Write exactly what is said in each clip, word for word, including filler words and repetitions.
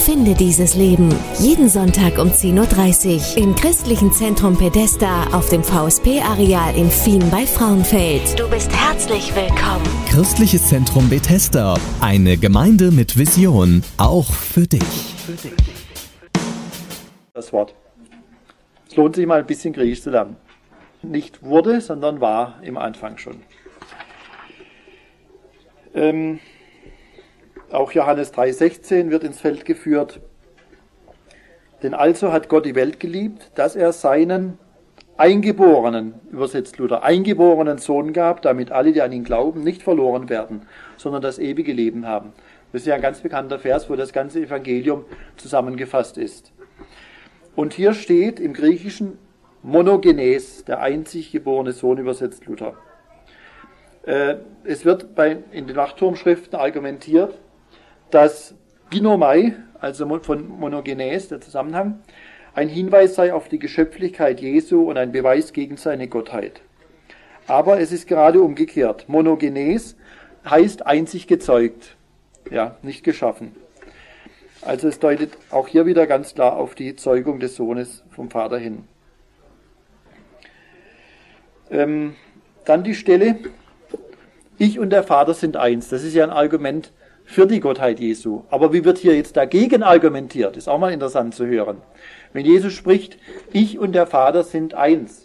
Finde dieses Leben. Jeden Sonntag um zehn Uhr dreißig im Christlichen Zentrum Bethesda auf dem V S P-Areal in Fien bei Frauenfeld. Du bist herzlich willkommen. Christliches Zentrum Bethesda. Eine Gemeinde mit Vision. Auch für dich. Das Wort. Es lohnt sich mal ein bisschen Griechisch zu lernen. Nicht wurde, sondern war im Anfang schon. Ähm, auch Johannes drei sechzehn wird ins Feld geführt. Denn also hat Gott die Welt geliebt, dass er seinen eingeborenen, übersetzt Luther, eingeborenen Sohn gab, damit alle, die an ihn glauben, nicht verloren werden, sondern das ewige Leben haben. Das ist ja ein ganz bekannter Vers, wo das ganze Evangelium zusammengefasst ist. Und hier steht im Griechischen Monogenes, der einzig geborene Sohn, übersetzt Luther. Es wird bei, in den Wachturmschriften argumentiert, dass Ginomai, also von Monogenes, der Zusammenhang, ein Hinweis sei auf die Geschöpflichkeit Jesu und ein Beweis gegen seine Gottheit. Aber es ist gerade umgekehrt. Monogenes heißt einzig gezeugt, ja, nicht geschaffen. Also es deutet auch hier wieder ganz klar auf die Zeugung des Sohnes vom Vater hin. Ähm, dann die Stelle, ich und der Vater sind eins. Das ist ja ein Argument für die Gottheit Jesu. Aber wie wird hier jetzt dagegen argumentiert? Ist auch mal interessant zu hören. Wenn Jesus spricht, ich und der Vater sind eins.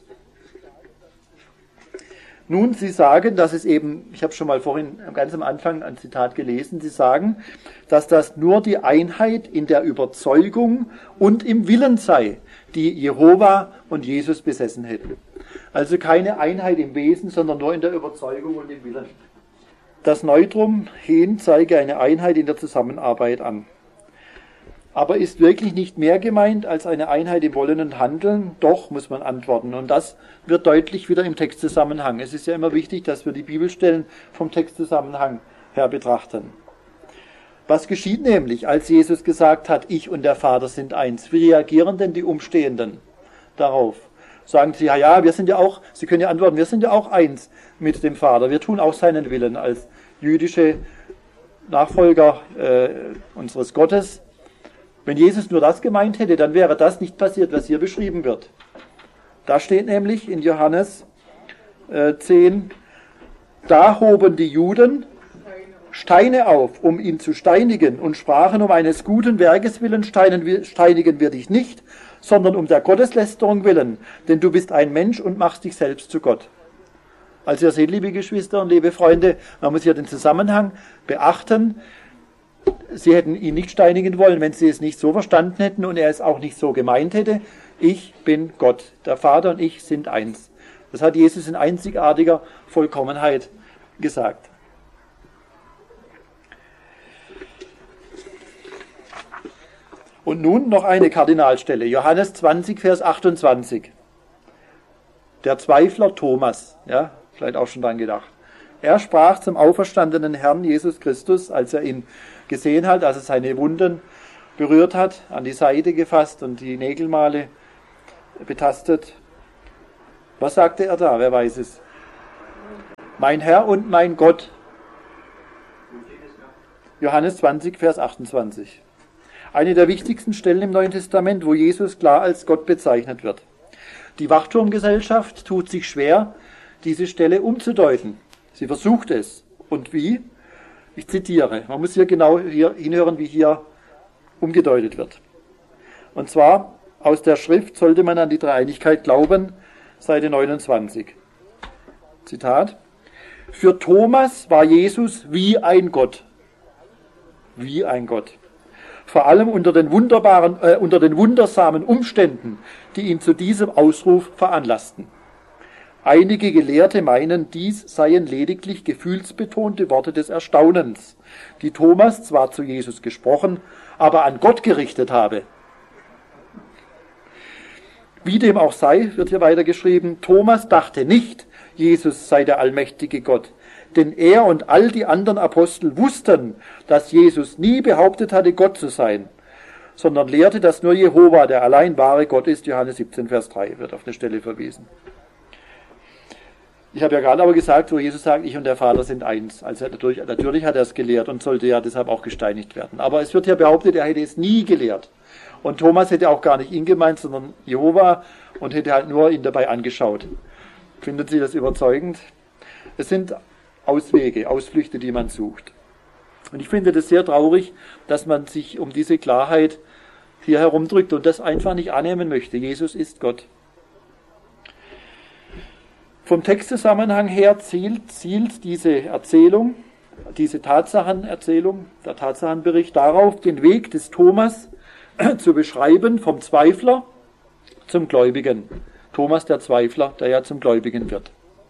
Nun, Sie sagen, dass es eben, ich habe schon mal vorhin ganz am Anfang ein Zitat gelesen, Sie sagen, dass das nur die Einheit in der Überzeugung und im Willen sei, die Jehova und Jesus besessen hätten. Also keine Einheit im Wesen, sondern nur in der Überzeugung und im Willen. Das Neutrum hen zeige eine Einheit in der Zusammenarbeit an. Aber ist wirklich nicht mehr gemeint als eine Einheit im Wollen und Handeln? Doch, muss man antworten. Und das wird deutlich wieder im Textzusammenhang. Es ist ja immer wichtig, dass wir die Bibelstellen vom Textzusammenhang her betrachten. Was geschieht nämlich, als Jesus gesagt hat, ich und der Vater sind eins? Wie reagieren denn die Umstehenden darauf? Sagen sie, ja, ja, wir sind ja auch, Sie können ja antworten, wir sind ja auch eins mit dem Vater. Wir tun auch seinen Willen als jüdische Nachfolger äh, unseres Gottes. Wenn Jesus nur das gemeint hätte, dann wäre das nicht passiert, was hier beschrieben wird. Da steht nämlich in Johannes äh, zehn, da hoben die Juden Steine auf, um ihn zu steinigen, und sprachen, um eines guten Werkes willen steinigen wir dich nicht, sondern um der Gotteslästerung willen, denn du bist ein Mensch und machst dich selbst zu Gott. Also ihr seht, liebe Geschwister und liebe Freunde, man muss hier den Zusammenhang beachten. Sie hätten ihn nicht steinigen wollen, wenn sie es nicht so verstanden hätten und er es auch nicht so gemeint hätte. Ich bin Gott, der Vater und ich sind eins. Das hat Jesus in einzigartiger Vollkommenheit gesagt. Und nun noch eine Kardinalstelle, Johannes zwanzig, Vers achtundzwanzig. Der Zweifler Thomas, ja, vielleicht auch schon dran gedacht. Er sprach zum auferstandenen Herrn Jesus Christus, als er ihn gesehen hat, als er seine Wunden berührt hat, an die Seite gefasst und die Nägelmale betastet. Was sagte er da? Wer weiß es? Mein Herr und mein Gott. Johannes zwanzig, Vers achtundzwanzig. Eine der wichtigsten Stellen im Neuen Testament, wo Jesus klar als Gott bezeichnet wird. Die Wachturmgesellschaft tut sich schwer, diese Stelle umzudeuten. Sie versucht es. Und wie? Ich zitiere. Man muss hier genau hier hinhören, wie hier umgedeutet wird. Und zwar aus der Schrift sollte man an die Dreieinigkeit glauben, Seite neunundzwanzig. Zitat. Für Thomas war Jesus wie ein Gott. Wie ein Gott. Vor allem unter den wunderbaren, äh, unter den wundersamen Umständen, die ihn zu diesem Ausruf veranlassten. Einige Gelehrte meinen, dies seien lediglich gefühlsbetonte Worte des Erstaunens, die Thomas zwar zu Jesus gesprochen, aber an Gott gerichtet habe. Wie dem auch sei, wird hier weiter geschrieben, Thomas dachte nicht, Jesus sei der allmächtige Gott. Denn er und all die anderen Apostel wussten, dass Jesus nie behauptet hatte, Gott zu sein, sondern lehrte, dass nur Jehova der allein wahre Gott ist. Johannes siebzehn, Vers drei wird auf eine Stelle verwiesen. Ich habe ja gerade aber gesagt, wo Jesus sagt, ich und der Vater sind eins. Also natürlich, natürlich hat er es gelehrt und sollte ja deshalb auch gesteinigt werden. Aber es wird ja behauptet, er hätte es nie gelehrt. Und Thomas hätte auch gar nicht ihn gemeint, sondern Jehova und hätte halt nur ihn dabei angeschaut. Finden Sie das überzeugend? Es sind Auswege, Ausflüchte, die man sucht. Und ich finde das sehr traurig, dass man sich um diese Klarheit hier herumdrückt und das einfach nicht annehmen möchte. Jesus ist Gott. Vom Textzusammenhang her zielt, zielt diese Erzählung, diese Tatsachenerzählung, der Tatsachenbericht darauf, den Weg des Thomas zu beschreiben, vom Zweifler zum Gläubigen. Thomas der Zweifler, der ja zum Gläubigen wird.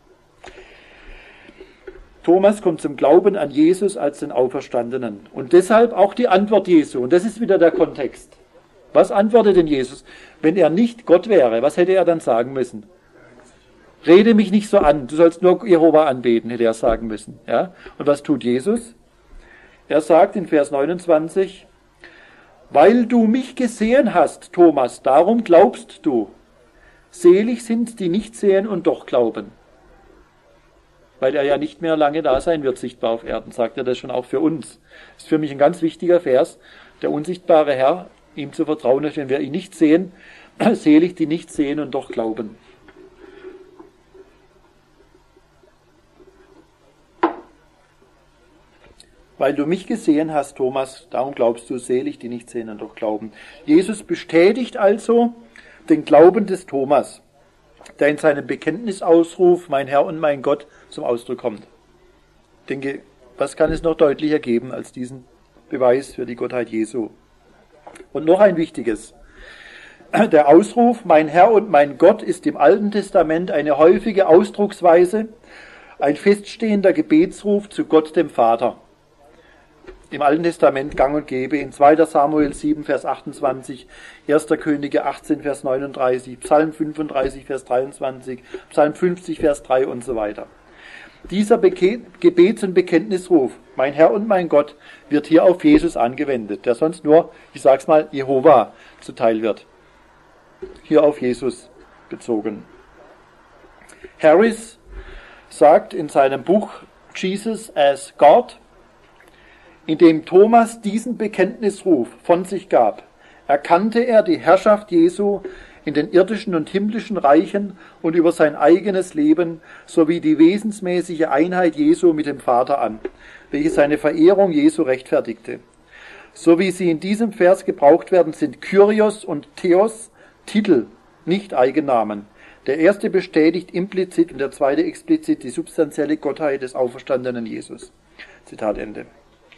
Thomas kommt zum Glauben an Jesus als den Auferstandenen. Und deshalb auch die Antwort Jesu. Und das ist wieder der Kontext. Was antwortet denn Jesus? Wenn er nicht Gott wäre, was hätte er dann sagen müssen? Rede mich nicht so an, du sollst nur Jehova anbeten, hätte er sagen müssen. Ja? Und was tut Jesus? Er sagt in Vers neunundzwanzig, weil du mich gesehen hast, Thomas, darum glaubst du. Selig sind, die nicht sehen und doch glauben. Weil er ja nicht mehr lange da sein wird, sichtbar auf Erden, sagt er das schon auch für uns. Das ist für mich ein ganz wichtiger Vers. Der unsichtbare Herr, ihm zu vertrauen, wenn wir ihn nicht sehen, selig, die nicht sehen und doch glauben. Weil du mich gesehen hast, Thomas, darum glaubst du, selig, die nicht sehen und doch glauben. Jesus bestätigt also den Glauben des Thomas, der in seinem Bekenntnisausruf, mein Herr und mein Gott, zum Ausdruck kommt. Ich denke, was kann es noch deutlicher geben als diesen Beweis für die Gottheit Jesu? Und noch ein wichtiges. Der Ausruf, mein Herr und mein Gott, ist im Alten Testament eine häufige Ausdrucksweise, ein feststehender Gebetsruf zu Gott dem Vater. Im Alten Testament gang und gäbe, in zweiter Samuel sieben, Vers achtundzwanzig, erster Könige achtzehn, Vers neununddreißig, Psalm fünfunddreißig, Vers dreiundzwanzig, Psalm fünfzig, Vers drei und so weiter. Dieser Beke- Gebets- und Bekenntnisruf, mein Herr und mein Gott, wird hier auf Jesus angewendet, der sonst nur, ich sag's mal, Jehova zuteil wird. Hier auf Jesus bezogen. Harris sagt in seinem Buch Jesus as God, indem Thomas diesen Bekenntnisruf von sich gab, erkannte er die Herrschaft Jesu in den irdischen und himmlischen Reichen und über sein eigenes Leben sowie die wesensmäßige Einheit Jesu mit dem Vater an, welche seine Verehrung Jesu rechtfertigte. So wie sie in diesem Vers gebraucht werden, sind Kyrios und Theos Titel, nicht Eigennamen. Der erste bestätigt implizit und der zweite explizit die substanzielle Gottheit des auferstandenen Jesus. Zitat Ende.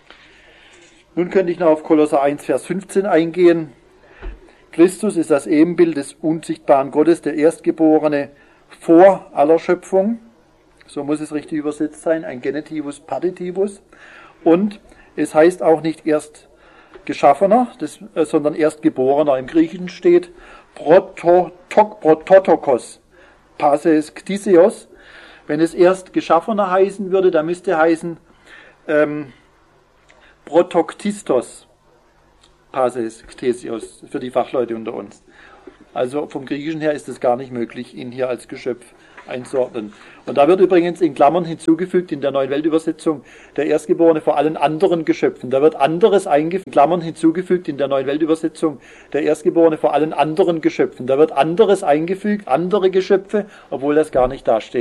Nun könnte ich noch auf Kolosser eins, Vers fünfzehn eingehen. Christus ist das Ebenbild des unsichtbaren Gottes, der Erstgeborene vor aller Schöpfung. So muss es richtig übersetzt sein, ein Genitivus Partitivus. Und es heißt auch nicht Erstgeschaffener, das, äh, sondern Erstgeborener. Im Griechischen steht Prototok, Prototokos, Pases Ktisios. Wenn es Erstgeschaffener heißen würde, dann müsste heißen ähm, Protoktistos, Pases Ktesios, für die Fachleute unter uns. Also vom Griechischen her ist es gar nicht möglich, ihn hier als Geschöpf einzuordnen. Und da wird übrigens in Klammern hinzugefügt in der Neuen Weltübersetzung der Erstgeborene vor allen anderen Geschöpfen. Da wird anderes eingefügt, in Klammern hinzugefügt in der Neuen Weltübersetzung der Erstgeborene vor allen anderen Geschöpfen. Da wird anderes eingefügt, andere Geschöpfe, obwohl das gar nicht dasteht.